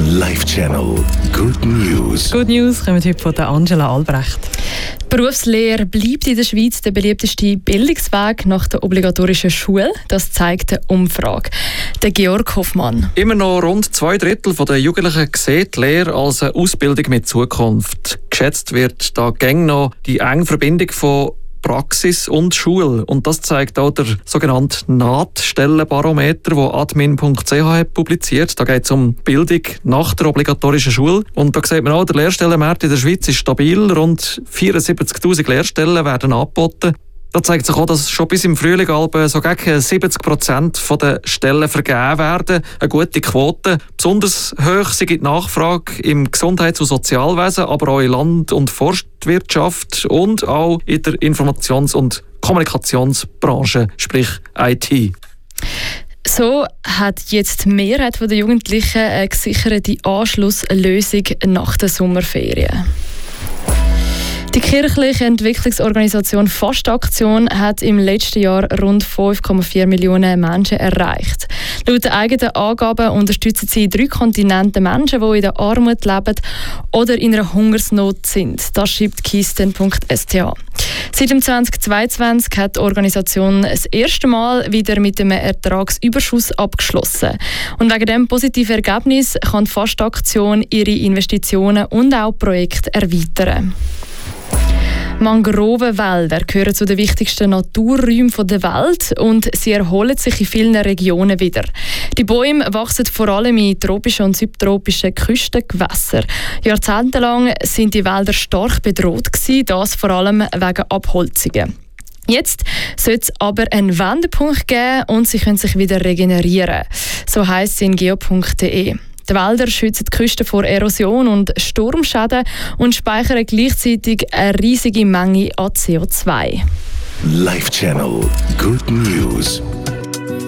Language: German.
Live Channel Good News. Good News kommen heute von der Angela Albrecht. Die Berufslehre bleibt in der Schweiz der beliebteste Bildungsweg nach der obligatorischen Schule. Das zeigt eine Umfrage. Der Georg Hoffmann. Immer noch rund 2/3 der Jugendlichen sehen die Lehre als eine Ausbildung mit Zukunft. Geschätzt wird da gäng noch die enge Verbindung von Praxis und Schule. Und das zeigt auch der sogenannte Nahtstellenbarometer, den admin.ch publiziert. Da geht es um Bildung nach der obligatorischen Schule. Und da sieht man auch, der Lehrstellenmarkt in der Schweiz ist stabil. Rund 74'000 Lehrstellen werden angeboten. Da zeigt sich auch, dass schon bis im Frühling so gegen 70% der Stellen vergeben werden. Eine gute Quote. Besonders hoch sei die Nachfrage im Gesundheits- und Sozialwesen, aber auch in Land- und Forstwirtschaft und auch in der Informations- und Kommunikationsbranche, sprich IT. So hat jetzt die Mehrheit der Jugendlichen eine gesicherte Anschlusslösung nach der Sommerferien. Die kirchliche Entwicklungsorganisation FAST-Aktion hat im letzten Jahr rund 5,4 Millionen Menschen erreicht. Laut eigenen Angaben unterstützen sie 3 Kontinente Menschen, die in der Armut leben oder in einer Hungersnot sind. Das schreibt Kisten.ch. Seit dem 2022 hat die Organisation das erste Mal wieder mit einem Ertragsüberschuss abgeschlossen. Und wegen diesem positiven Ergebnis kann die FAST-Aktion ihre Investitionen und auch Projekte erweitern. Mangrovenwälder gehören zu den wichtigsten Naturräumen der Welt und sie erholen sich in vielen Regionen wieder. Die Bäume wachsen vor allem in tropischen und subtropischen Küstengewässern. Jahrzehntelang sind die Wälder stark bedroht gewesen, das vor allem wegen Abholzungen. Jetzt soll es aber einen Wendepunkt geben und sie können sich wieder regenerieren. So heisst es in geo.de. Die Wälder schützen die Küsten vor Erosion und Sturmschäden und speichern gleichzeitig eine riesige Menge an CO2. Live Channel Good News.